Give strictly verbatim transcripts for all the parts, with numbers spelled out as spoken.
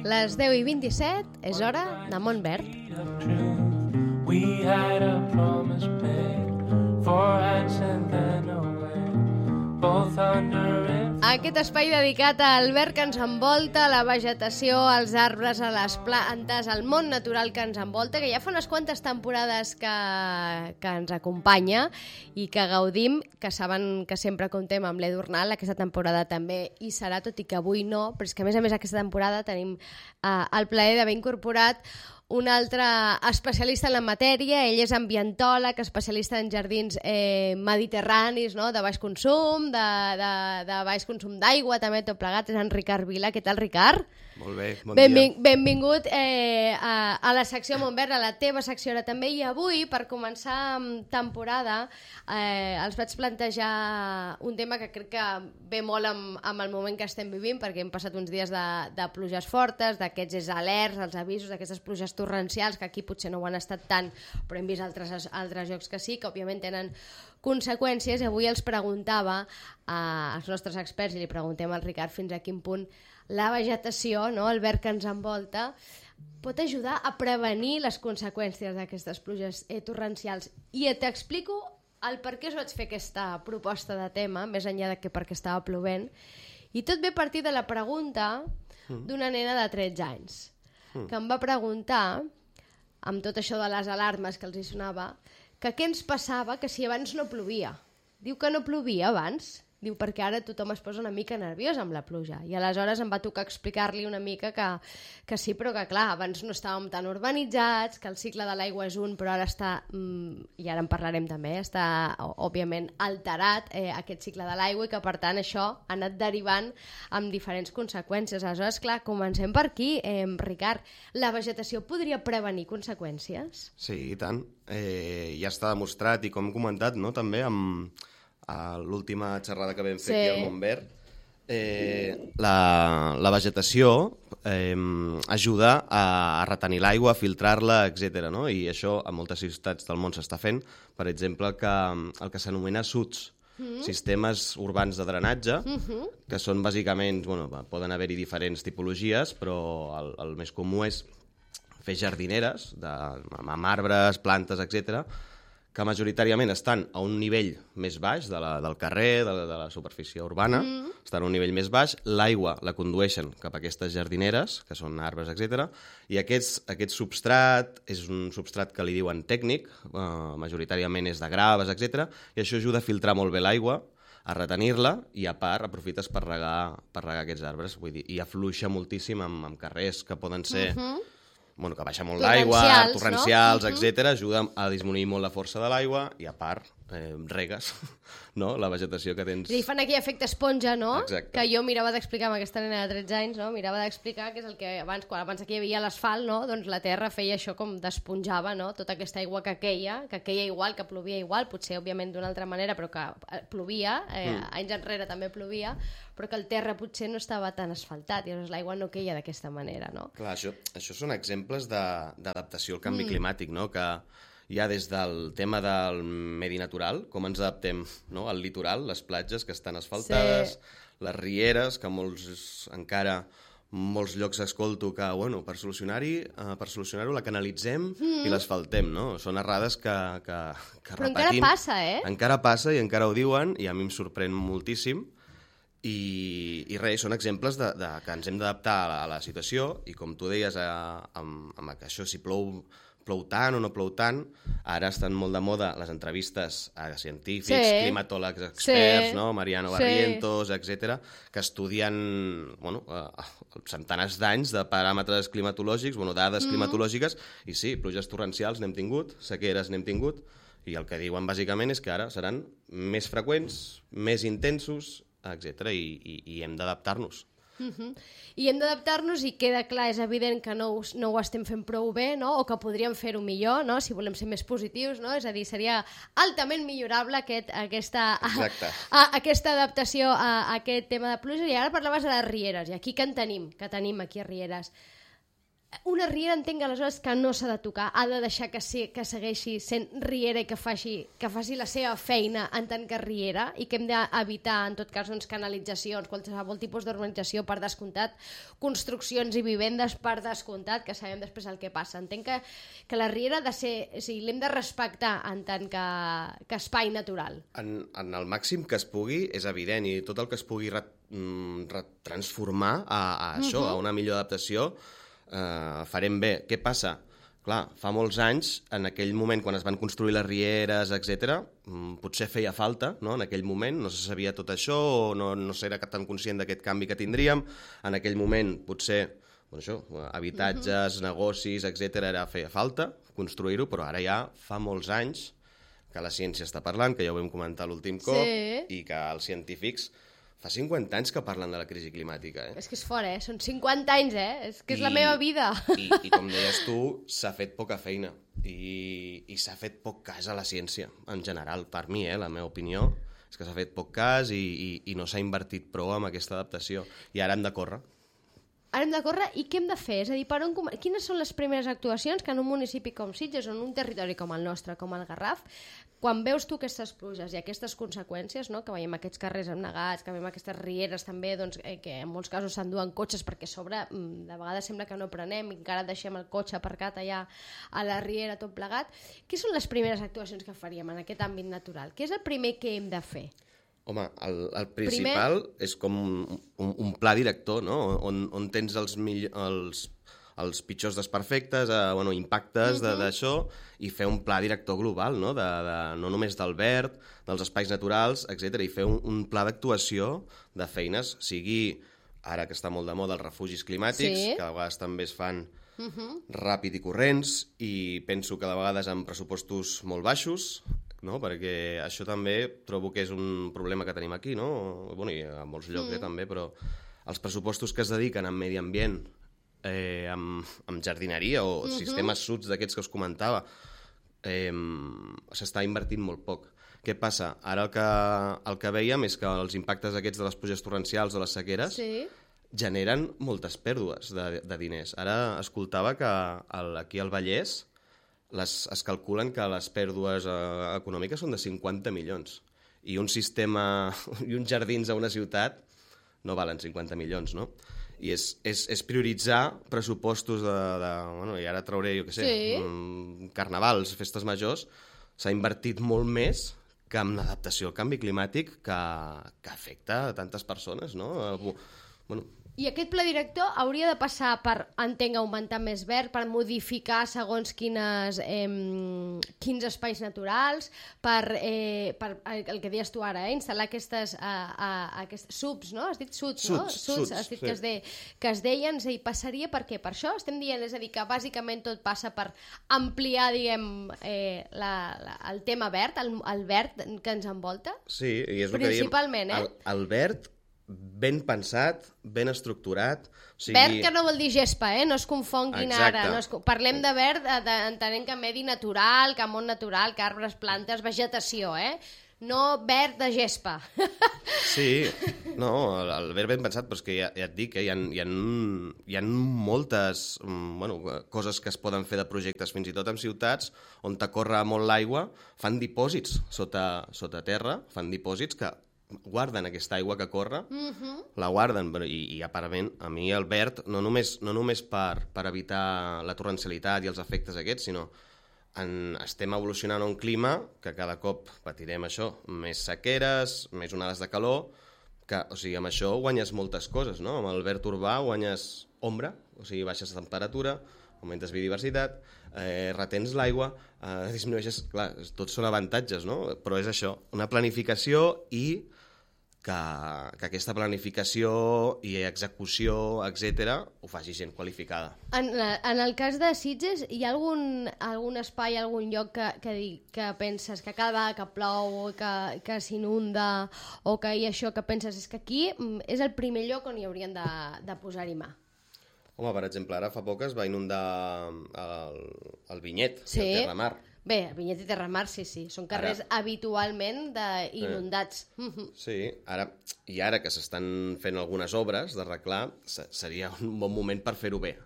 Les deu i vint-i-set, és hora de Montverd. We had a promise made for hands and then away, both under it. Aquest espai dedicat a Albert que ens envolta, a la vegetació, als arbres, a les plantes, al món natural que ens envolta, que ja fa unes quantes temporades que, que ens acompanya i que gaudim, que saben que sempre comptem amb l'Edu Arnal, aquesta temporada també hi serà, tot i que avui no, però és que a més a més aquesta temporada tenim eh, el plaer d'haver incorporat un altre especialista en la matèria. Ell és ambientòleg, especialista en jardins eh, mediterranis, no? De baix consum, de, de, de baix consum d'aigua, també tot plegat. És en Ricard Vila. Què tal, Ricard? Molt bé, bon Benving, dia. Benvingut eh, a, a la secció Montverd, a la teva secció ara també. I avui, per començar amb temporada, eh, els vaig plantejar un tema que crec que ve molt amb, amb el moment que estem vivint, perquè hem passat uns dies de, de pluges fortes, d'aquests alerts, els avisos, d'aquestes pluges torrencials, que aquí potser no ho han estat tant, però hem vist altres, altres llocs que sí, que òbviament tenen conseqüències. I avui els preguntava eh, als nostres experts, i li preguntem al Ricard fins a quin punt la vegetació, no, el verd que ens envolta, pot ajudar a prevenir les conseqüències d'aquestes pluges eh, torrencials. I t'explico el per què us vaig fer aquesta proposta de tema, més enllà de que perquè estava plovent, i tot ve a partir de la pregunta d'una nena de tretze anys, que em va preguntar, amb tot això de les alarmes que els hi sonava, que què ens passava que si abans no plovia. Diu que no plovia abans, diu perquè ara tothom es posa una mica nerviós amb la pluja. I aleshores em va tocar explicar-li una mica que, que sí, però que clar, abans no estàvem tan urbanitzats, que el cicle de l'aigua és un, però ara està, mmm, i ara en parlarem també, està òbviament alterat eh, aquest cicle de l'aigua, i que per tant això ha anat derivant amb diferents conseqüències. Aleshores, clar, comencem per aquí. Eh, Ricard, la vegetació podria prevenir conseqüències? Sí, i tant. Eh, ja està demostrat, i com hem comentat, no, també amb a l'última xerrada que vam fer sí. aquí al Montverd, eh, la, la vegetació eh, ajuda a, a retenir l'aigua, a filtrar-la, etcètera. No? I això a moltes ciutats del món s'està fent. Per exemple, que, el que s'anomena S U Ts, mm. sistemes urbans de drenatge, mm-hmm. que són bàsicament, bueno, poden haver-hi diferents tipologies, però el, el més comú és fer jardineres de, amb arbres, plantes, etcètera, que majoritàriament estan a un nivell més baix de la, del carrer, de la, de la superfície urbana, mm. estan a un nivell més baix, l'aigua la condueixen cap a aquestes jardineres, que són arbres, etcètera, i aquest, aquest substrat és un substrat que li diuen tècnic, eh, majoritàriament és de graves, etcètera, i això ajuda a filtrar molt bé l'aigua, a retenir-la, i a part aprofites per regar, per regar aquests arbres, vull dir, i afluixa moltíssim amb, amb carrers que poden ser... Mm-hmm. Bueno, que baixa molt l'aigua, torrencials, no? etcètera, ajuda a disminuir molt la força de l'aigua i, a part, eh, regues, no?, la vegetació que tens. I fan aquell efecte esponja, no?, exacte. Que jo mirava d'explicar amb aquesta nena de tretze anys, no?, mirava d'explicar que és el que abans, quan abans aquí hi havia l'asfalt, no?, doncs la terra feia això com d'esponjava, no?, tota aquesta aigua que queia, que queia igual, que plovia igual, potser, òbviament, d'una altra manera, però que plovia, eh, mm. anys enrere també plovia, però que el terra potser no estava tan asfaltat, i llavors l'aigua no queia d'aquesta manera, no? Clar, això, això són exemples d'adaptació al canvi mm. climàtic, no?, que hi ha des del tema del medi natural, com ens adaptem, no?, al litoral, les platges que estan asfaltades, sí. les rieres, que molts encara... molts llocs escolto que, bueno, per solucionar-hi, uh, per solucionar-ho la canalitzem mm. i l'asfaltem, no? Són errades que, que, que Però repetim. encara passa, eh? Encara passa i encara ho diuen, i a mi em sorprèn moltíssim. I, i res, són exemples de, de que ens hem d'adaptar a, a la situació, i com tu deies, a, amb, amb això, si plou, plou tant o no plou tant, ara estan molt de moda les entrevistes a científics, sí. climatòlegs experts, sí. no? Mariano Barrientos, sí. etcètera, que estudien bueno, centenars d'anys de paràmetres climatològics, bueno, dades mm. climatològiques, i sí, pluges torrencials n'hem tingut, sequeres n'hem tingut, i el que diuen bàsicament és que ara seran més freqüents, més intensos, etcètera, i, i, i hem d'adaptar-nos. Uh-huh. I hem d'adaptar-nos, i queda clar, és evident que no ho, no ho estem fent prou bé, no? O que podríem fer-ho millor, no? Si volem ser més positius, no? És a dir, seria altament millorable aquest, aquesta, a, a, aquesta adaptació a, a aquest tema de pluja. I ara parlaves de les rieres, i aquí que en tenim, que tenim aquí a Rieres. una riera entenc aleshores que no s'ha de tocar, ha de deixar que, sí, que segueixi sent riera i que faci, que faci la seva feina en tant que riera i que hem d'evitar, en tot cas, doncs, canalitzacions, qualsevol tipus d'urbanització per descomptat, construccions i vivendes per descomptat, que sabem després el que passa. Entenc que, que la riera ha de ser, o sigui, l'hem de respectar en tant que, que espai natural. En, en el màxim que es pugui, és evident, i tot el que es pugui re, retransformar a, a això, uh-huh. a una millor adaptació, Uh, farem bé. Què passa? Clar, fa molts anys, en aquell moment, quan es van construir les rieres, etcètera, potser feia falta, no?, en aquell moment, no se sabia tot això, o no, no s'era tan conscient d'aquest canvi que tindríem. En aquell moment, potser, bueno, això, habitatges, uh-huh. negocis, etcètera, era feia falta construir-ho, però ara ja fa molts anys que la ciència està parlant, que ja ho vam comentar l'últim cop, sí. i que els científics fa cinquanta anys que parlen de la crisi climàtica, eh? És que és fort, eh? Són cinquanta anys, eh? És que és I, la meva vida. I, I com deies tu, s'ha fet poca feina i, i s'ha fet poc cas a la ciència, en general, per mi, eh? La meva opinió és que s'ha fet poc cas i, i, i no s'ha invertit prou en aquesta adaptació. I ara hem de córrer. Ara hem de córrer i què hem de fer? És a dir, per on, quines són les primeres actuacions que en un municipi com Sitges o en un territori com el nostre, com el Garraf, quan veus tu aquestes pluges i aquestes conseqüències, no?, que veiem aquests carrers amnegats, que veiem aquestes rieres també, doncs, eh, que en molts casos s'enduen cotxes perquè a sobre de vegades sembla que no prenem i encara deixem el cotxe aparcat allà a la riera tot plegat, què són les primeres actuacions que faríem en aquest àmbit natural? Què és el primer que hem de fer? Home, el, el principal Primer... és com un, un, un pla director, no?, on, on tens els, mill... els, els pitjors desperfectes, eh, bueno, impactes uh-huh. d'això, i fer un pla director global, no?, de, de, no només del verd, dels espais naturals, etcètera, i fer un, un pla d'actuació de feines, sigui, ara que està molt de moda, els refugis climàtics, sí. que a vegades també es fan uh-huh. ràpid i corrents, i penso que de vegades amb pressupostos molt baixos, no? Perquè això també trobo que és un problema que tenim aquí, no? Bueno, i a molts llocs mm. eh, també, però els pressupostos que es dediquen a medi ambient, eh, amb, amb jardineria o mm-hmm. sistemes suds d'aquests que us comentava, eh, s'està invertint molt poc. Què passa? Ara el que, el que veiem és que els impactes aquests de les pluges torrencials o les sequeres sí. generen moltes pèrdues de, de diners. Ara escoltava que el, aquí al Vallès Les, es calculen que les pèrdues eh, econòmiques són de cinquanta milions. I un sistema i uns jardins a una ciutat no valen cinquanta milions, no? I és, és, és prioritzar pressupostos de, de... Bueno, i ara trauré, jo què sé, sí. carnavals, festes majors. S'ha invertit molt més que en l'adaptació al canvi climàtic que, que afecta a tantes persones, no? Bueno... I aquest pla director hauria de passar per, entenc, augmentar més verd, per modificar segons quines, eh, quins espais naturals, per, eh, per el que deies tu ara, eh, instal·lar aquestes, a, a, aquestes subs, no? Has dit suds, no? Suds, suds, suds has dit sí. que, es de, que es deien, i passaria per què? Per això estem dient, és a dir, que bàsicament tot passa per ampliar, diguem, eh, la, la, el tema verd, el, el verd que ens envolta? Sí, i és el principalment, que diem, eh? el, el verd ben pensat, ben estructurat... O sigui... Verd que no vol dir gespa, eh? No es confonguin Exacte. ara. No es... Parlem de verd de... entenent que medi natural, que món natural, que arbres, plantes, vegetació, eh? No verd de gespa. Sí, no, el, el verd ben pensat, però és que ja, ja et dic, eh? hi, ha, hi, ha, hi ha moltes bueno, coses que es poden fer de projectes, fins i tot en ciutats on t'acorre molt l'aigua, fan dipòsits sota, sota terra, fan dipòsits que guarden aquesta aigua que corre, uh-huh. la guarden, i, i aparentment a mi el verd, no només, no només per, per evitar la torrencialitat i els efectes aquests, sinó en, estem evolucionant a un clima que cada cop patirem això, més sequeres, més onades de calor, que, o sigui, amb això guanyes moltes coses, no? Amb el verd urbà guanyes ombra, o sigui, baixes la temperatura, augmentes biodiversitat, eh, retens l'aigua, eh, disminueixes... Clar, tots són avantatges, no? Però és això, una planificació i que, que aquesta planificació i execució, etcètera, ho faci gent qualificada. En, en el cas de Sitges, hi ha algun, algun espai, algun lloc que, que, que penses que cada vegada que plou o que, que s'inunda o que hi ha això que penses és que aquí és el primer lloc on hi haurien de, de posar-hi mà? Home, per exemple, ara fa poc es va inundar el, el Vinyet, sí. el Terramar. Bé, Vinyet i Terramar, sí, sí. Són carrers ara... habitualment de inundats. Eh. Sí, ara, i ara que s'estan fent algunes obres d'arreglar, seria un bon moment per fer-ho bé.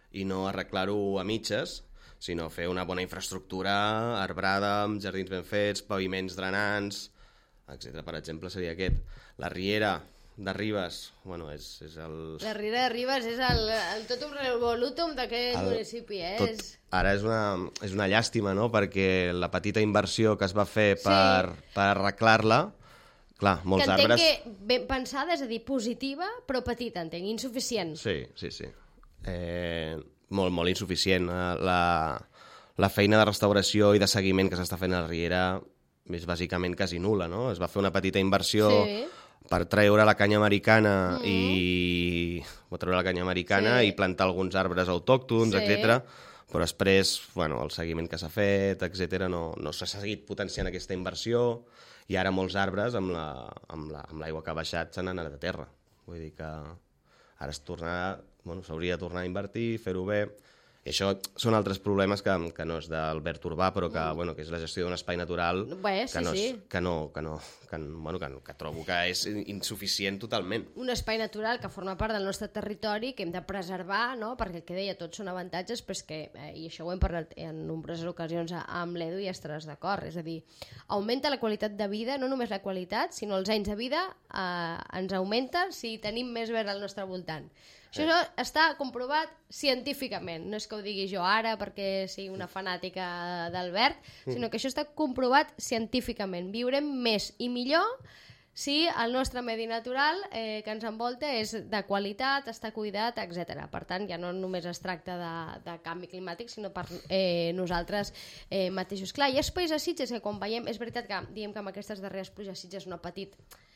i no arreglar-ho a mitges, sinó fer una bona infraestructura arbrada, amb jardins ben fets, paviments drenants, etcètera. Per exemple, seria aquest. La Riera de Ribes, bueno, és, és el... La Riera de Ribes és el, el totum revolutum d'aquest el, municipi, eh? Tot, És... Ara és una, és una llàstima, no?, perquè la petita inversió que es va fer per, sí. per arreglar-la, clar, molts que entenc arbres... que ben pensada, és a dir, positiva, però petita, entenc, insuficient. Sí, sí, sí. Eh, molt, molt insuficient. La, la feina de restauració i de seguiment que s'està fent a la Riera és bàsicament quasi nul·la, no? Es va fer una petita inversió sí. per treure la canya americana mm. i... per treure la canya americana sí. i plantar alguns arbres autòctons, sí. etcètera. Però després, bueno, el seguiment que s'ha fet, etcètera, no, no s'ha seguit potenciant aquesta inversió i ara molts arbres, amb l'aigua la, amb la, amb l'aigua que ha baixat, se n'han anat a terra. Vull dir que ara es tornarà, bueno, s'hauria de tornar a invertir, fer-ho bé. I això són altres problemes que, que no és d'Albert Urbà, però que, mm. bueno, que és la gestió d'un espai natural Bé, sí, que, no és, sí. que, no, que, no, que, bueno, que, que trobo que és insuficient totalment. Un espai natural que forma part del nostre territori, que hem de preservar, no? Perquè el que deia, tots són avantatges, però és que, eh, i això ho hem parlat en nombroses ocasions amb l'Edu i estaràs d'acord, és a dir, augmenta la qualitat de vida, no només la qualitat, sinó els anys de vida eh, ens augmenta si tenim més verd al nostre voltant. Això eh. està comprovat científicament, no és que ho digui jo ara perquè sigui una fanàtica d'Albert, mm. sinó que això està comprovat científicament. Viurem més i millor si el nostre medi natural eh, que ens envolta és de qualitat, està cuidat, etcètera. Per tant, ja no només es tracta de, de canvi climàtic, sinó per eh, nosaltres eh, mateixos. Clar, hi ha espais a Sitges que quan veiem, és veritat que diem que amb aquestes darreres pluges Sitges no ha patit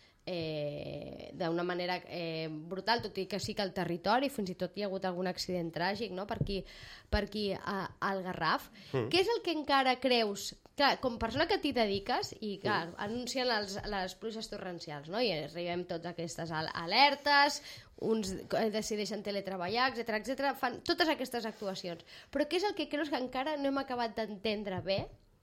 Eh, d'una manera eh, brutal, tot i que sí que el territori fins i tot hi ha hagut algun accident tràgic, no? per aquí, per aquí a, al Garraf. Mm. Què és el que encara creus, clar, com persona que t'hi dediques i clar, mm. anuncien les, les pluges torrencials, no? I arribem tots aquestes alertes, uns decideixen teletreballar, etcètera, etcètera, fan totes aquestes actuacions, però què és el que creus que encara no hem acabat d'entendre bé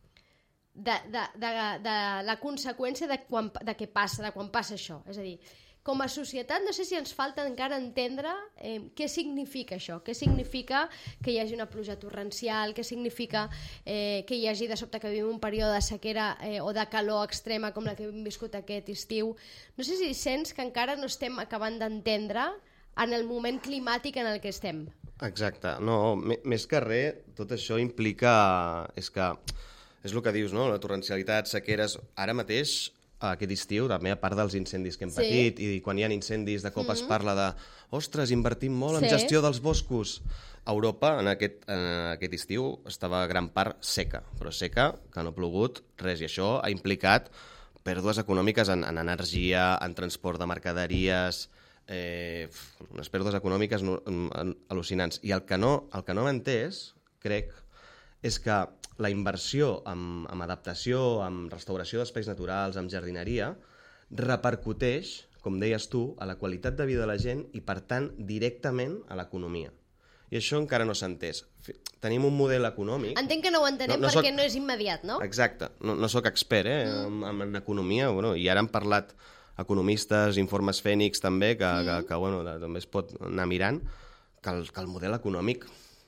De, de, de, de la conseqüència de, quan, de què passa, de quan passa això? És a dir, com a societat no sé si ens falta encara entendre eh, què significa això, què significa que hi hagi una pluja torrencial, què significa eh, que hi hagi de sobte que vivim un període de sequera eh, o de calor extrema com la que hem viscut aquest estiu. No sé si sents que encara no estem acabant d'entendre en el moment climàtic en el que estem. Exacte, no, més que res, tot això implica... és que és el que dius, no? La torrencialitat, sequeres... Ara mateix, aquest estiu, també a part dels incendis que hem sí. patit, i quan hi ha incendis de cop mm-hmm. es parla de ostres, invertim molt sí. en gestió dels boscos. Europa, en aquest, en aquest estiu, estava gran part seca, però seca, que no ha plogut res, i això ha implicat pèrdues econòmiques en, en energia, en transport de mercaderies, eh, unes pèrdues econòmiques no, en, en, al·lucinants. I el que no, el que no hem entès, crec, és que la inversió en, en adaptació, en restauració d'espais naturals, en jardineria, repercuteix, com deies tu, a la qualitat de vida de la gent i, per tant, directament a l'economia. I això encara no s'ha entès. Tenim un model econòmic... Entenc que no ho entenem no, no perquè soc... no és immediat, no? Exacte. No, no sóc expert eh, mm. en, en economia, bueno, i ara han parlat economistes, informes Fènix també, que, mm. que, que bueno, també es pot anar mirant, que el, que el model econòmic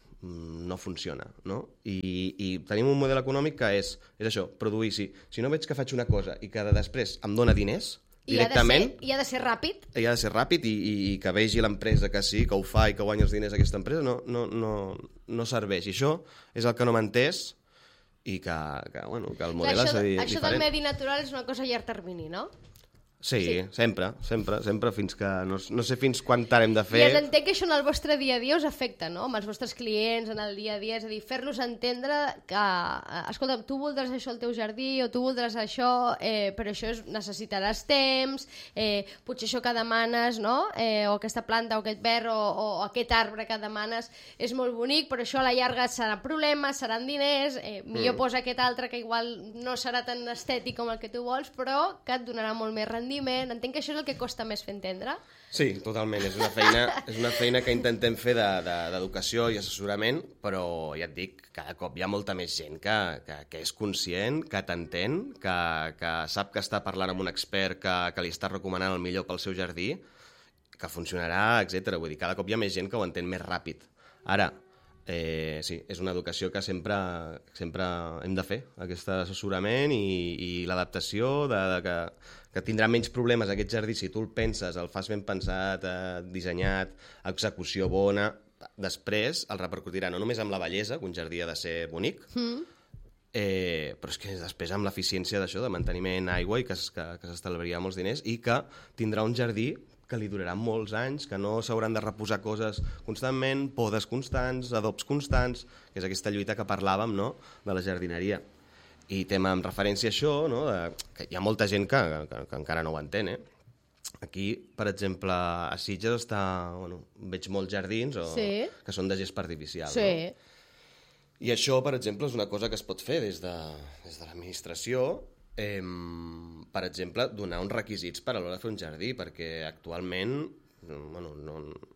no funciona, no? I, i tenim un model econòmic que és, és això, produir, si, si no veig que faig una cosa i que després em dona diners, I directament... I ha de ser ràpid? I ha de ser ràpid i, i, i que vegi l'empresa que sí, que ho fa i que guanya els diners aquesta empresa, no, no, no, no serveix. I això és el que no m'ha entès i que, que, bueno, que el model Clar, això, és diferent. Això del medi natural és una cosa a llarg termini, no? Sí, sí, sempre, sempre, sempre, fins que no, no sé fins quan tard hem de fer... I entenc que això en el vostre dia a dia us afecta, no? Amb els vostres clients, en el dia a dia, és a dir, fer-los entendre que, escolta, tu voldràs això al teu jardí o tu voldràs això, eh, però això és, necessitaràs temps, eh, potser això que demanes, no? Eh, o aquesta planta o aquest verd o, o aquest arbre que demanes és molt bonic, però això a la llarga serà problema, seran diners, eh, millor mm. posa aquest altre que igual no serà tan estètic com el que tu vols, però que et donarà molt més rendiment. Entenc que això és el que costa més fer entendre. Sí, totalment. És una feina, és una feina que intentem fer d'educació de, de, i assessorament, però ja et dic, cada cop hi ha molta més gent que, que, que és conscient, que t'entén, que, que sap que està parlant amb un expert que, que li està recomanant el millor pel seu jardí, que funcionarà, etcètera. Vull dir, cada cop hi ha més gent que ho entén més ràpid. Ara, Eh, sí, és una educació que sempre, sempre hem de fer, aquest assessorament i, i l'adaptació de, de que, que tindrà menys problemes aquest jardí si tu el penses, el fas ben pensat, eh, dissenyat, execució bona, després el repercutirà no només amb la bellesa, que un jardí ha de ser bonic, mm. eh, però és que després amb l'eficiència d'això, de manteniment, aigua, i que, que, que s'estalviarà molts diners i que tindrà un jardí que li duraran molts anys, que no s'hauran de reposar coses constantment, podes constants, adobs constants, que és aquesta lluita que parlàvem, no?, de la jardineria. I tema amb referència a això, no?, de, que hi ha molta gent que, que, que encara no ho entén, eh? Aquí, per exemple, a Sitges està, bueno, veig molts jardins o, sí. que són de gespa artificial, sí. no? I això, per exemple, és una cosa que es pot fer des de, des de l'administració, Eh, per exemple, donar uns requisits per a l'hora de fer un jardí, perquè actualment bueno, no,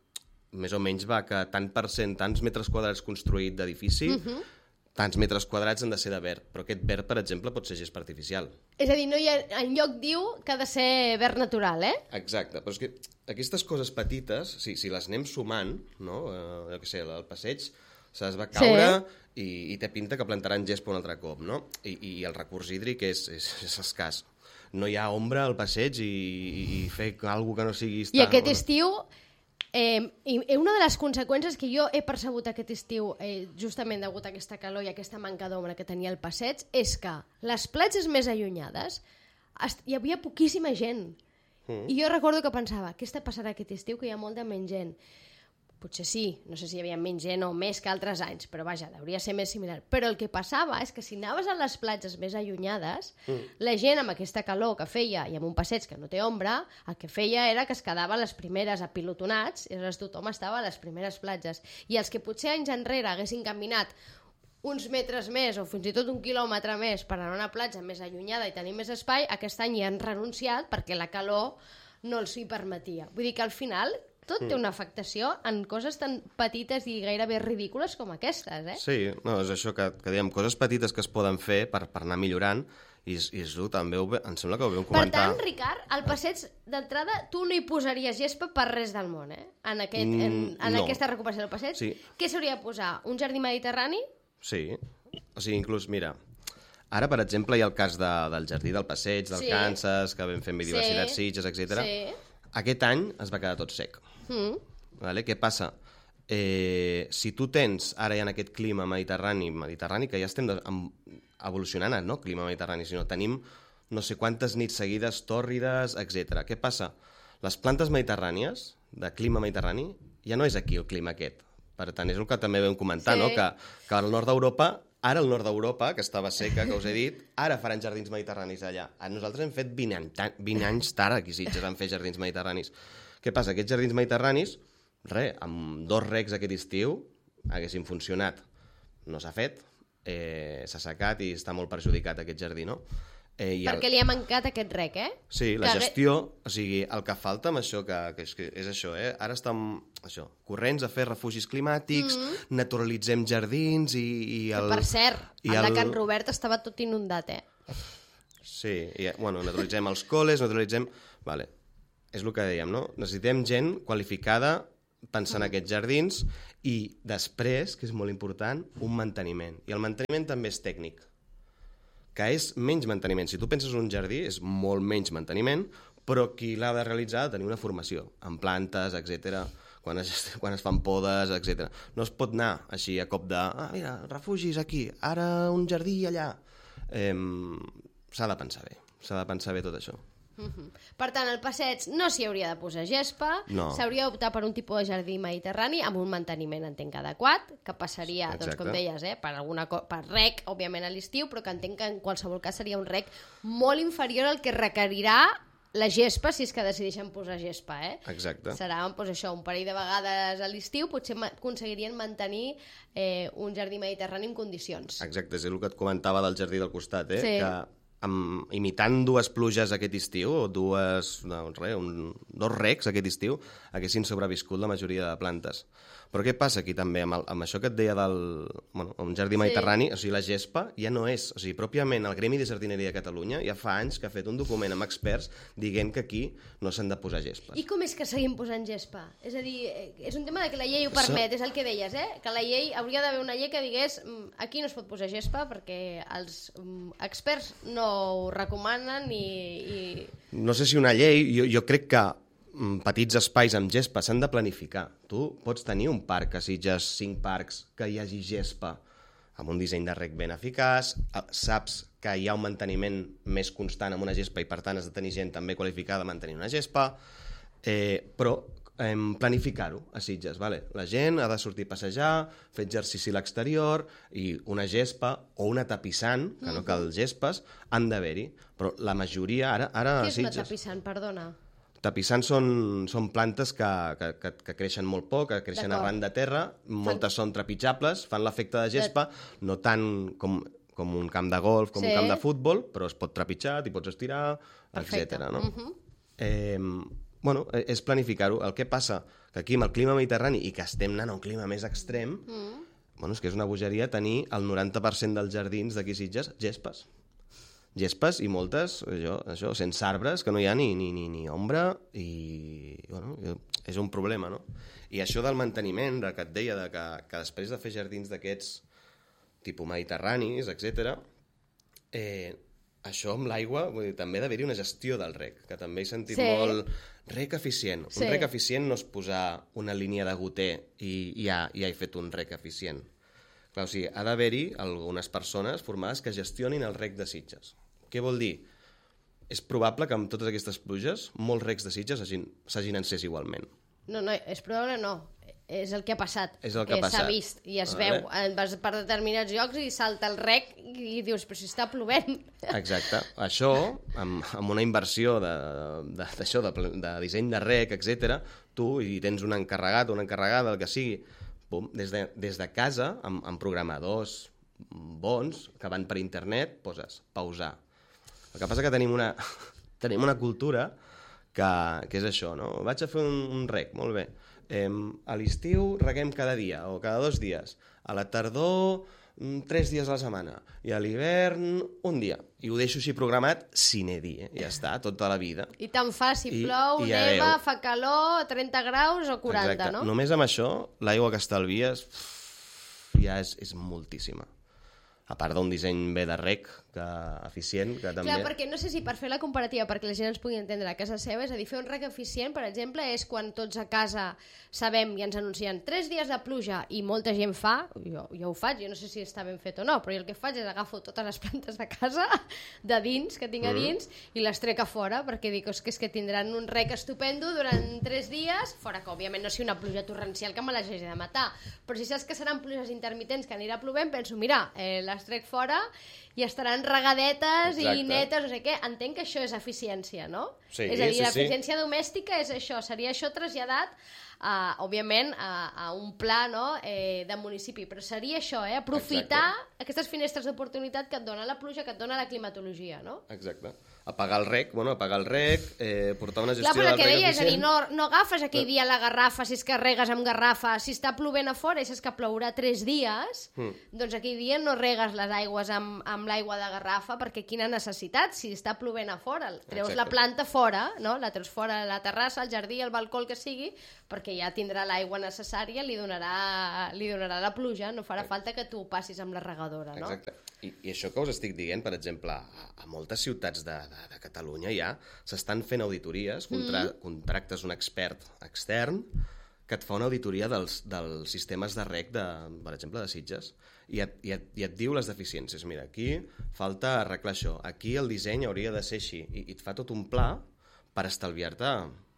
més o menys va que tant per cent, tants metres quadrats construït d'edifici, uh-huh. tants metres quadrats han de ser de verd, però aquest verd, per exemple, pot ser gespa artificial. És a dir, no hi ha, enlloc diu que ha de ser verd natural, eh? Exacte, però és que aquestes coses petites, si, si les anem sumant, no? Eh, jo què sé, el passeig se'ls va caure sí. i, i té pinta que plantaran gespa un altre cop, no? I, i el recurs hídric és, és, és escàs. No hi ha ombra al passeig i, i fer alguna cosa que no sigui... I aquest estiu, eh, i una de les conseqüències que jo he percebut aquest estiu, eh, justament degut a aquesta calor i aquesta manca d'ombra que tenia el passeig, és que les platges més allunyades hi havia poquíssima gent. Mm. I jo recordo que pensava, què està passant aquest estiu, que hi ha molta menys gent? Potser sí, no sé si hi havia menys gent o més que altres anys, però vaja, hauria ser més similar. Però el que passava és que si anaves a les platges més allunyades, mm. la gent amb aquesta calor que feia i amb un passeig que no té ombra, el que feia era que es quedava a les primeres apilotonats i aleshores tothom estava a les primeres platges. I els que potser anys enrere haguessin caminat uns metres més o fins i tot un quilòmetre més per anar a una platja més allunyada i tenir més espai, aquest any hi han renunciat perquè la calor no els hi permetia. Vull dir que al final tot té una afectació en coses tan petites i gairebé ridícules com aquestes, eh? Sí, no, és això que, que diem, coses petites que es poden fer per, per anar millorant i, i és, també ho, em sembla que ho vam comentar. Per tant, Ricard, al passeig d'entrada tu no hi posaries gespa per res del món, eh? En, aquest, en, en no. aquesta recuperació del passeig. Sí. Què s'hauria de posar? Un jardí mediterrani? Sí, o sigui, inclús, mira, ara, per exemple, hi ha el cas de, del jardí del passeig, del sí. Kansas, que vam fer en biodiversitat sí. Sitges, etcètera. Sí. Aquest any es va quedar tot sec. Mm. Vale? Què passa? Eh, si tu tens ara ja en aquest clima mediterrani, mediterrani que ja estem de, amb, evolucionant, no clima mediterrani, sinó tenim no sé quantes nits seguides tòrrides, etcètera. Què passa? Les plantes mediterrànies, de clima mediterrani, ja no és aquí el clima aquest. Per tant, és el que també vam comentar, sí. no? que, que al nord d'Europa, ara el nord d'Europa, que estava seca, que us he dit, ara faran jardins mediterranis allà. Nosaltres hem fet vint, any, vint anys tard aquí Sitges en fer jardins mediterranis. Què passa? Aquests jardins mediterranis, res, amb dos recs aquest estiu haguessin funcionat. No s'ha fet, eh, s'ha secat i està molt perjudicat aquest jardí, no? Eh, i Perquè el... li ha mancat aquest rec, eh? Sí, la que... gestió, o sigui, el que falta amb això, que, que, és, que és això, eh? Ara estem això, corrents a fer refugis climàtics, mm-hmm. naturalitzem jardins i... i el... Per cert, i el, el de Can Robert estava tot inundat, eh? Sí, i, bueno, naturalitzem els coles, naturalitzem... Vale. És el que dèiem, no? Necessitem gent qualificada pensant en aquests jardins i després, que és molt important, un manteniment. I el manteniment també és tècnic, que és menys manteniment. Si tu penses en un jardí, és molt menys manteniment, però qui l'ha de realitzar ha de tenir una formació, en plantes, etcètera, quan es, quan es fan podes, etcètera. No es pot anar així a cop de, ah, mira, refugis aquí, ara un jardí allà. Eh, s'ha de pensar bé, s'ha de pensar bé tot això. Uh-huh. Per tant, al passeig no s'hi hauria de posar gespa, no. S'hauria d'optar per un tipus de jardí mediterrani amb un manteniment, entenc, adequat, que passaria, exacte. Doncs com deies, eh, per, alguna co- per rec, òbviament a l'estiu, però que entenc que en qualsevol cas seria un rec molt inferior al que requerirà la gespa, si és que decideixen posar gespa, eh? Exacte. Serà doncs, això, un parell de vegades a l'estiu, potser ma- aconseguirien mantenir eh, un jardí mediterrani en condicions. Exacte, és el que et comentava del jardí del costat, eh? Sí. Que amb, imitant dues pluges aquest estiu, o dues, no, res, un, dos recs aquest estiu, haguessin sobreviscut la majoria de plantes. Però què passa aquí també, amb, el, amb això que et deia del bueno, un jardí mediterrani, sí. O sigui, la gespa ja no és, o sigui, pròpiament el Gremi de Jardineria de Catalunya ja fa anys que ha fet un document amb experts dient que aquí no s'han de posar gespes. I com és que seguim posant gespa? És a dir, és un tema de que la llei ho permet, so... és el que deies, eh? Que la llei, hauria d'haver una llei que digués aquí no es pot posar gespa perquè els experts no ho recomanen i... i... No sé si una llei, jo, jo crec que petits espais amb gespa s'han de planificar. Tu pots tenir un parc a Sitges, cinc parcs, que hi hagi gespa amb un disseny de rec ben eficaç, saps que hi ha un manteniment més constant amb una gespa i per tant has de tenir gent també qualificada a mantenir una gespa, eh, però eh, planificar-ho a Sitges. Vale? La gent ha de sortir a passejar, fer exercici a l'exterior i una gespa o una tapissant, que no cal gespes, han d'haver-hi. Però la majoria ara, ara Què a és Sitges... una tapissant, perdona? Tapissants són, són plantes que, que, que, que creixen molt poc, que creixen arran de terra, moltes fan... són trepitjables, fan l'efecte de gespa, de... no tant com, com un camp de golf, com sí. un camp de futbol, però es pot trepitjar, t'hi pots estirar, etcètera. No? Uh-huh. eh, bueno, és planificar-ho. El que passa que aquí amb el clima mediterrani, i que estem anant a un clima més extrem, uh-huh. bueno, és que és una bogeria tenir el noranta per cent dels jardins d'aquí Sitges gespes. Gespes i moltes, això, això, sense arbres, que no hi ha ni, ni, ni, ni ombra, i bueno, és un problema, no? I això del manteniment, que et deia, de que, que després de fer jardins d'aquests tipus mediterranis, etcètera, eh, això amb l'aigua, vull dir, també ha d'haver-hi una gestió del rec, que també he sentit sí. molt rec eficient. Sí. Un rec eficient no és posar una línia de goter i ja, ja he fet un rec eficient. Clar, o sigui, ha d'haver-hi algunes persones formades que gestionin el rec de Sitges. Què vol dir? És probable que amb totes aquestes pluges molts recs de Sitges s'hagin encès igualment. No, no, és probable no. És el que ha passat. És el que ha passat. S'ha vist i es vale. Veu. Vas per determinats llocs i salta el rec i dius, però si està plovent. Exacte. Això, amb, amb una inversió de, de, d'això, de, de disseny de rec, etcètera, tu hi tens un encarregat o una encarregada, el que sigui, pum, des, de, des de casa, amb, amb programadors bons que van per internet, poses pausar. El que passa que tenim una, tenim una cultura que, que és això, no? Vaig a fer un, un rec, molt bé. Eh, a l'estiu reguem cada dia o cada dos dies. A la tardor, tres dies a la setmana. I a l'hivern, un dia. I ho deixo així programat sine die. Ja està, tota la vida. I tant fa si I, plou, i neva, fa calor, trenta graus o quaranta, exacte. No? Només amb això, l'aigua que estalvies ja és, és moltíssima. A part d'un disseny bé de rec, que eficient, que també... Clar, perquè no sé si per fer la comparativa, perquè la gent ens pugui entendre a casa seva, és a dir, fer un rec eficient, per exemple, és quan tots a casa sabem i ens anuncien tres dies de pluja i molta gent fa, jo, jo ho faig, jo no sé si està ben fet o no, però jo el que faig és agafo totes les plantes de casa, de dins, que tinc a dins, mm. i les trec a fora, perquè dic, és que, és que tindran un rec estupendo durant tres dies, fora que, òbviament, no sigui una pluja torrencial que me les hagi de matar, però si saps que seran pluges intermitents que anirà plovent, penso, mira, eh, les trec fora i estaran regadetes Exacte. I netes, no sé què. Entenc que això és eficiència, no? Sí, és a dir, sí, l'eficiència sí. domèstica és això, seria això traslladat, uh, òbviament, a, a un pla, no? eh, de municipi, però seria això, eh? Aprofitar Exacte. Aquestes finestres d'oportunitat que et dona la pluja, que et dona la climatologia, no? Exacte. Apagar el rec, bueno, apagar el rec, eh, portar una gestió Clar, del rec deia, eficient... És a dir, no, no agafes aquell dia la garrafa, si és que regues amb garrafa, si està plovent a fora i saps que plourà tres dies, mm. doncs aquell dia no regues les aigües amb, amb l'aigua de garrafa, perquè quina necessitat, si està plovent a fora, treus Exacte. La planta fora, no? La treus fora a la terrassa, al jardí, al balcó, el que sigui, perquè ja tindrà l'aigua necessària, li donarà, li donarà la pluja, no farà Exacte. Falta que tu ho passis amb la regadora, no? Exacte. I, i això que us estic dient, per exemple, a, a moltes ciutats de, de, de Catalunya ja s'estan fent auditories, contra, mm. contractes un expert extern que et fa una auditoria dels, dels sistemes de rec, de, per exemple, de Sitges, i et, i, et, i et diu les deficiències. Mira, aquí falta arreglar això, aquí el disseny hauria de ser així, i, i et fa tot un pla per estalviar-te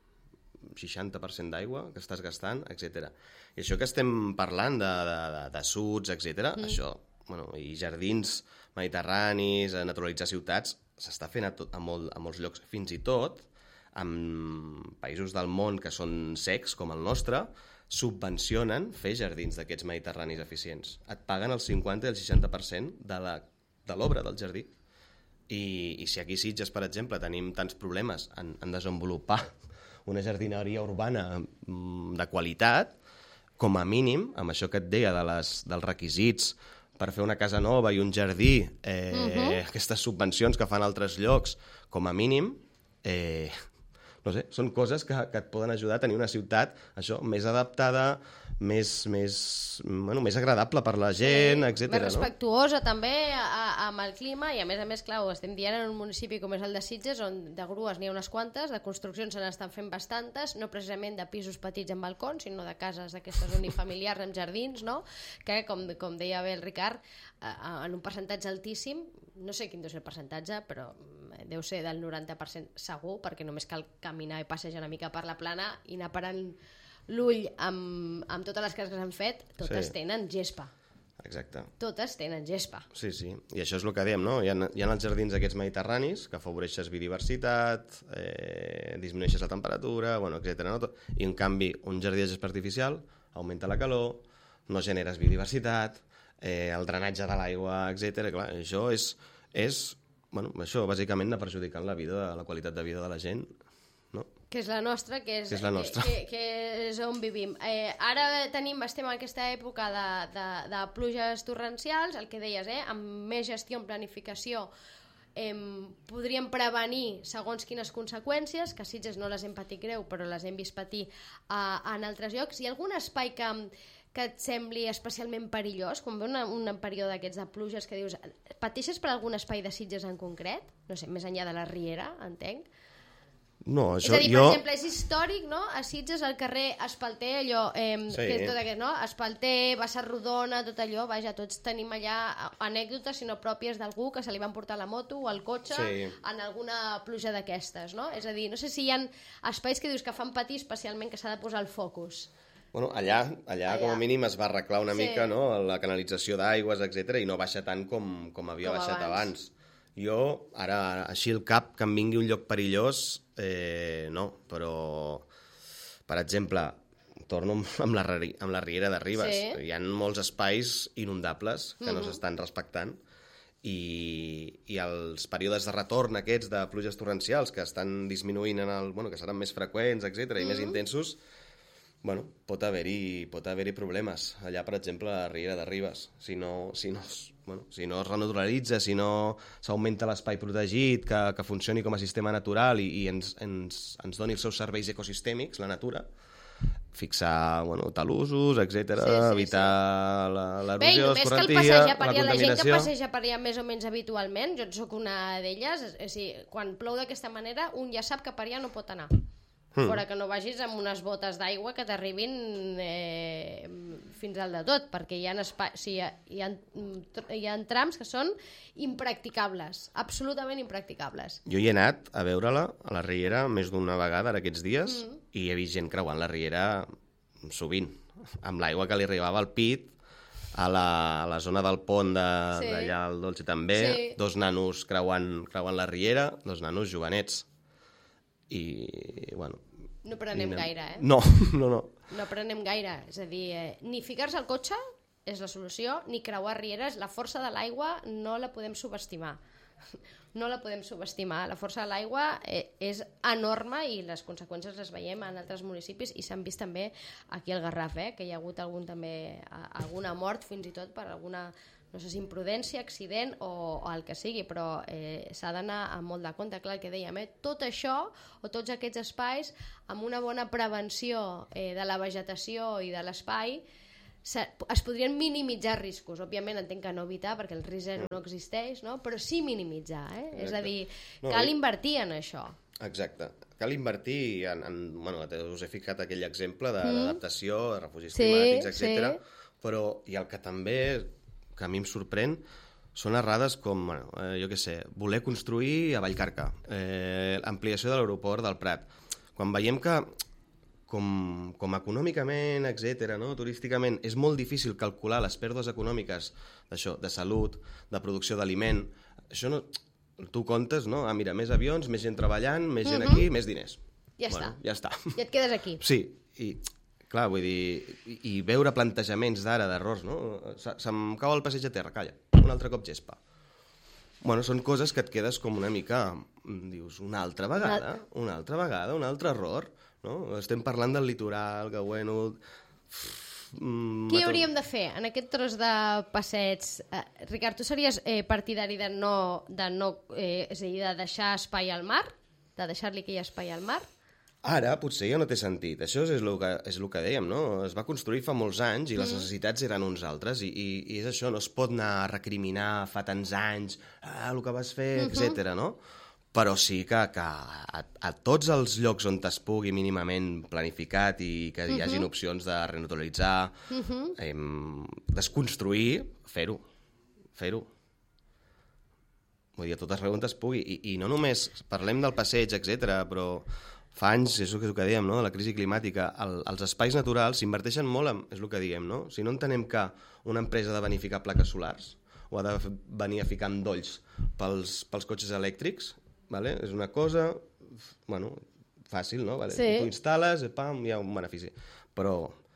seixanta per cent d'aigua que estàs gastant, etcètera. I això que estem parlant de, de, de, de suds, etcètera, mm. això, bueno, i jardins mediterranis, a naturalitzar ciutats, s'està fent a, tot, a, molt, a molts llocs, fins i tot en països del món que són secs, com el nostre, subvencionen fer jardins d'aquests mediterranis eficients. Et paguen el cinquanta i el seixanta per cent de la, de l'obra del jardí. I, i si aquí a Sitges, per exemple, tenim tants problemes en, en desenvolupar una jardineria urbana de qualitat, com a mínim, amb això que et deia de les, dels requisits per fer una casa nova i un jardí, eh, uh-huh. aquestes subvencions que fan altres llocs, com a mínim, eh, no sé, són coses que, que et poden ajudar a tenir una ciutat això més adaptada, més, més, bueno, més agradable per la gent, sí, etcètera. Més respectuosa, no? També a, a, amb el clima, i a més a més, clar, ho estem dient en un municipi com és el de Sitges, on de grues n'hi ha unes quantes, de construccions se n'estan fent bastantes, no precisament de pisos petits amb balcons, sinó de cases d'aquestes unifamiliars amb jardins, no? Que, com, com deia bé el Ricard, en un percentatge altíssim, no sé quin deu ser el percentatge, però deu ser del noranta per cent segur, perquè només cal caminar i passejar una mica per la plana i anar parant l'ull amb, amb totes les cases que s'han fet, totes sí. tenen gespa. Exacte. Totes tenen gespa. Sí, sí, i això és el que dèiem, no? Hi ha, hi ha els jardins aquests mediterranis que afavoreixes biodiversitat, eh, disminueixes la temperatura, bueno, etcètera. No? I en canvi, un jardí de gespa artificial augmenta la calor, no generes biodiversitat, eh, el drenatge de l'aigua, etcètera. Clar, això és, és bueno, això bàsicament anar perjudicant la vida, la qualitat de vida de la gent, no? Que és la nostra, que és, que és, la nostra. Que, que, que és on vivim. Eh, ara tenim, estem en aquesta època de, de, de pluges torrencials, el que deies, eh, amb més gestió en planificació eh, podríem prevenir segons quines conseqüències, que a Sitges no les hem patit greu, però les hem vist patir eh, en altres llocs. Hi ha algun espai que, que et sembli especialment perillós, quan ve una, un període d'aquests de pluges que dius, pateixes per algun espai de Sitges en concret? No sé, més enllà de la Riera, entenc. No, això, és a dir, jo... per exemple, és històric, no? A Sitges, al carrer Espalter, allò, eh, sí. que és tot aquest, no? Espalter, Bassa Rodona, tot allò, vaja, tots tenim allà anècdotes, sinó pròpies d'algú que se li van portar la moto o el cotxe sí. en alguna pluja d'aquestes, no? És a dir, no sé si hi ha espais que dius que fan patir especialment, que s'ha de posar el focus. Bueno, allà, allà, allà, com a mínim, es va arreglar una sí. mica, no?, la canalització d'aigües, etcètera, i no baixa tant com, com havia com baixat abans. abans. Jo, ara, així el cap, que em vingui un lloc perillós, eh, no, però, per exemple, torno amb la, amb la Riera de Ribes. Sí. Hi ha molts espais inundables que mm-hmm. no s'estan respectant i, i els períodes de retorn aquests de pluges torrencials que estan disminuint, en el, bueno, que seran més freqüents, etcètera, mm-hmm. i més intensos, bueno, pot haver-hi pot haver-hi problemes. Allà, per exemple, a la Riera de Ribes. Si no, si no, bueno, si no es renaturalitza, si no s'augmenta l'espai protegit, que, que funcioni com a sistema natural i, i ens, ens, ens doni els seus serveis ecosistèmics, la natura, fixar, bueno, talussos, etcètera, sí, sí, evitar sí. l'erosió, l'escorrentia, la contaminació... La gent que passeja per allà més o menys habitualment, jo soc una d'elles, és a dir, quan plou d'aquesta manera, un ja sap que per allà no pot anar. Hmm. Fora que no vagis amb unes botes d'aigua que t'arribin eh, fins al de tot, perquè hi ha, espai, o sigui, hi, ha, hi ha trams que són impracticables, absolutament impracticables. Jo hi he anat a veure-la a la Riera més d'una vegada en aquests dies mm. i he vist gent creuant la Riera sovint, amb l'aigua que li arribava al pit, a la, a la zona del pont de, sí. d'allà al Dolce també, sí. dos nanos creuant, creuant la Riera, dos nanos jovenets. I, bueno... No prenem no, gaire, eh? No, no, no. No prenem gaire, és a dir, eh, ni ficar-se al cotxe és la solució, ni creuar rieres, la força de l'aigua no la podem subestimar. No la podem subestimar, la força de l'aigua eh, és enorme i les conseqüències les veiem en altres municipis i s'han vist també aquí al Garraf, eh, que hi ha hagut algun, també, alguna mort fins i tot per alguna... no sé si imprudència, accident o, o el que sigui, però eh, s'ha d'anar amb molt de compte, clar, el que dèiem, eh? Tot això o tots aquests espais amb una bona prevenció eh, de la vegetació i de l'espai es podrien minimitzar riscos. Òbviament entenc que no evitar perquè el risc zero no existeix, no? Però sí minimitzar, eh? És a dir, no, cal invertir en això. Exacte. Cal invertir en... en bueno, us he ficat aquell exemple d'adaptació, de, de refugis sí, climàtics, etcètera. Sí. Però i el que també que a mi em sorprèn són errades com, bueno, eh, jo què sé, voler construir a Vallcarca, eh, ampliació de l'aeroport del Prat. Quan veiem que, com, com econòmicament, etcètera, no, turísticament, és molt difícil calcular les pèrdues econòmiques d'això, de salut, de producció d'aliment, això no... Tu comptes, no? Ah, mira, més avions, més gent treballant, més gent uh-huh. aquí, més diners. Ja bueno, està. Ja està. I et quedes aquí. Sí, i... Clar, vull dir, i, i veure plantejaments d'ara, d'errors, no? Se, se'm cau el passeig a terra, calla, un altre cop gespa. bueno, són coses que et quedes com una mica... Dius, una altra vegada, una altra vegada, un altre error, no? Estem parlant del litoral, que bueno... Mm, Què hauríem de fer en aquest tros de passeig? Eh, Ricard, tu series eh, partidari de no, de no eh, és a dir, de deixar espai al mar? De deixar-li aquell espai al mar? Ara potser ja no té sentit. Això és el que, és el que dèiem, no? Es va construir fa molts anys i les necessitats eren uns altres i, i, i és això, no es pot anar a recriminar fa tants anys, ah, el que vas fer, uh-huh. etcètera, no? Però sí que, que a, a tots els llocs on es pugui mínimament planificat i que hi hagin uh-huh. opcions de renaturalitzar, uh-huh. em, desconstruir, fer-ho, fer-ho. Vull dir, a totes arreu on es pugui. I, i no només parlem del passeig, etcètera, però fa anys, és el que dèiem, no? De la crisi climàtica, el, els espais naturals s'inverteixen molt en, és el que diem, no? Si no entenem que una empresa ha de venir a ficar plaques solars o ha de venir a ficar endolls pels, pels cotxes elèctrics, vale? És una cosa, bueno, fàcil, no? Vale? Sí. Tu instal·les, pam, hi ha un benefici. Però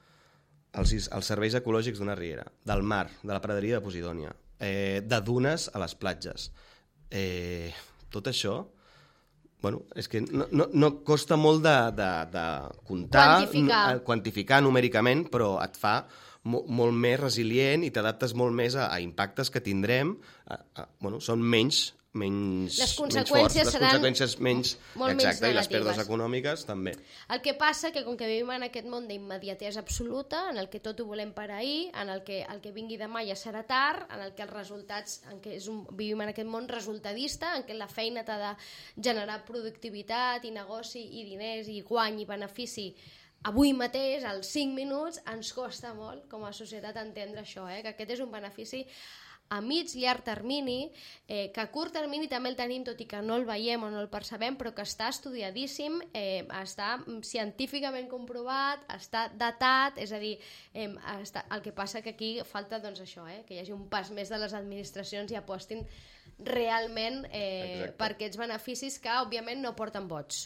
els, els serveis ecològics d'una riera, del mar, de la praderia de Posidònia, eh, de dunes a les platges, eh, tot això, bueno, és que no, no, no costa molt de, de, de comptar, quantificar. No, quantificar numèricament, però et fa mo, molt més resilient i t'adaptes molt més a, a impactes que tindrem, a, a, bueno, són menys menys, les menys conseqüències forts, seran les conseqüències menys, molt exacte, menys negatives. I les perdes econòmiques també. El que passa que com que vivim en aquest món d'immediatesa absoluta, en el que tot ho volem per ahir, en el que el que vingui demà ja serà tard, en el que els resultats, en què és un, vivim en aquest món resultadista, en què la feina t'ha de generar productivitat i negoci i diners i guany i benefici avui mateix, als cinc minuts, ens costa molt com a societat entendre això, eh? Que aquest és un benefici a mig, llarg termini, eh, que a curt termini també el tenim, tot i que no el veiem o no el percebem, però que està estudiadíssim, eh, està científicament comprovat, està datat, és a dir, eh, està, el que passa que aquí falta doncs, això, eh, que hi hagi un pas més de les administracions i apostin realment eh, per aquests beneficis que, òbviament, no porten vots,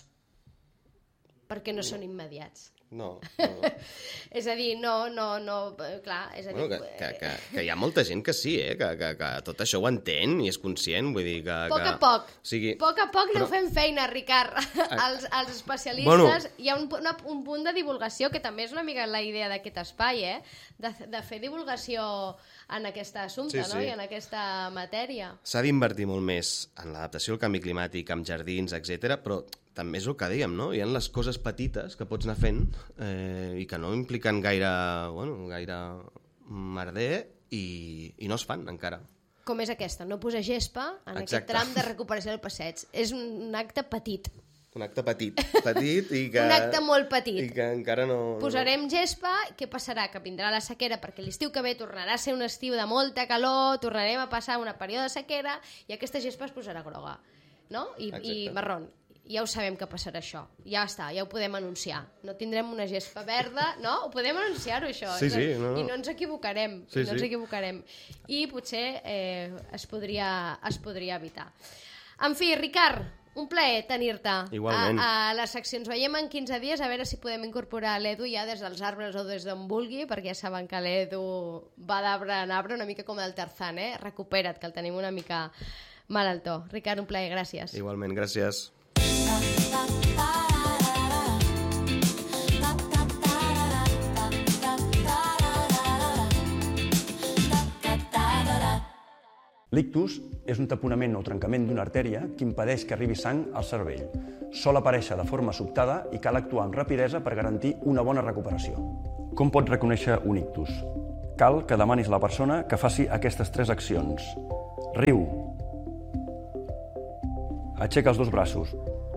perquè no, no. són immediats. No, no. És a dir, no, no, no, clar, és a dir... Bueno, que, que, que, que hi ha molta gent que sí, eh? que, que, que tot això ho entén i és conscient, vull dir que... Poc que, a poc, o sigui, poc a poc però... no fem feina, Ricard. Els, els especialistes, bueno, hi ha un, una, un punt de divulgació, que també és una mica la idea d'aquest espai, eh? de, de fer divulgació en aquest assumpte, sí, no? Sí. I en aquesta matèria. S'ha d'invertir molt més en l'adaptació al canvi climàtic, amb jardins, etcètera, però també és el que dèiem, no? Hi ha les coses petites que pots anar fent eh, i que no impliquen gaire, bueno, gaire merder i, i no es fan encara. Com és aquesta, no posar gespa en Exacte. Aquest tram de recuperació del passeig. És un acte petit. Un acte petit, petit i que... un acte molt petit. I que encara no... Posarem gespa, què passarà? Que vindrà la sequera, perquè l'estiu que ve tornarà a ser un estiu de molta calor, tornarem a passar una període de sequera i aquesta gespa es posarà groga, no? I, i marrón. Ja ho sabem que passarà això. Ja està, ja ho podem anunciar. No tindrem una gespa verda, no? Ho podem anunciar-ho, això. Sí, sí, no, no. I no ens equivocarem. Sí, I no ens sí. equivocarem. I potser eh, es, podria, es podria evitar. En fi, Ricard, un plaer tenir-te a, a la secció. Ens veiem en quinze dies, a veure si podem incorporar l'Edu ja des dels arbres o des d'on vulgui, perquè ja saben que l'Edu va d'arbre en arbre, una mica com el Tarzan, eh? Recupera't, que el tenim una mica mal al to. Ricard, un plaer, gràcies. Igualment, gràcies. L'ictus és un taponament o trencament d'una artèria que impedeix que arribi sang al cervell. Sol aparèixer de forma sobtada i cal actuar amb rapidesa per garantir una bona recuperació. Com pots reconèixer un ictus? Cal que demanis a la persona que faci aquestes tres accions. Riu. Aixeca els dos braços.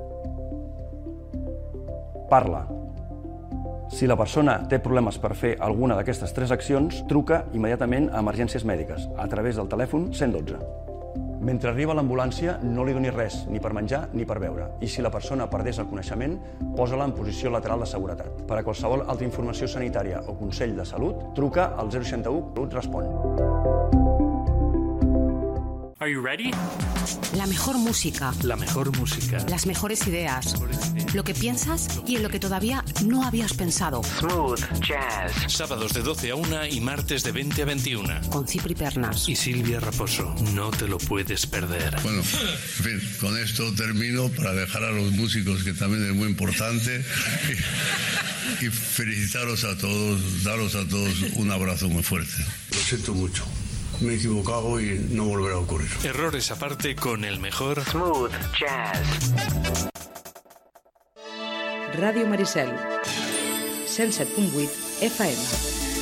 Parla. Si la persona té problemes per fer alguna d'aquestes tres accions, truca immediatament a emergències mèdiques a través del telèfon cent dotze. Mentre arriba l'ambulància, no li donis res, ni per menjar ni per beure. I si la persona perdés el coneixement, posa-la en posició lateral de seguretat. Per a qualsevol altra informació sanitària o consell de salut, truca al zero seixanta u, Salut respon. Are you ready? La mejor música. La mejor música. Las mejores ideas. Lo que piensas y en lo que todavía no habías pensado. Smooth Jazz. Sábados de doce a una y martes de veinte a veintiuna. Con Cipri Pernas. Y Silvia Raposo. No te lo puedes perder. Bueno, en fin, con esto termino para dejar a los músicos, que también es muy importante. Y, y felicitaros a todos, daros a todos un abrazo muy fuerte. Lo siento mucho. Me he equivocado y no volverá a ocurrir. Errores aparte con el mejor Smooth Jazz. Ràdio Maricel, cent set punt vuit F M.